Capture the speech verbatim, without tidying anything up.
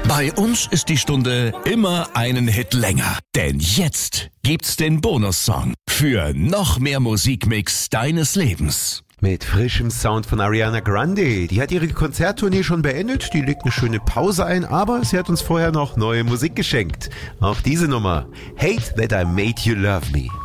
Bei uns ist die Stunde immer einen Hit länger. Denn jetzt gibt's den Bonussong für noch mehr Musikmix deines Lebens. Mit frischem Sound von Ariana Grande. Die hat ihre Konzerttournee schon beendet, die legt eine schöne Pause ein, aber sie hat uns vorher noch neue Musik geschenkt. Auch diese Nummer, Hate That I Made You Love Me.